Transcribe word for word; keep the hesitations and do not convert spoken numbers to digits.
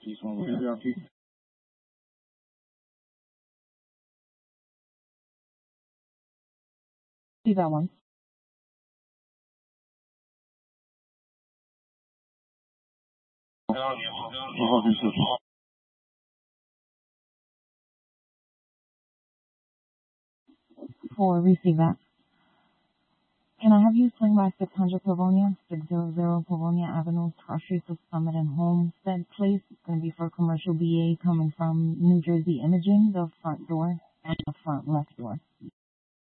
East one with V R P. See that one. For receive that. Can I have you swing by six hundred Pavonia, six hundred Pavonia Avenue, Cross Streets of Summit and Homestead Place? It's going to be for commercial B A coming from New Jersey Imaging, the front door and the front left door.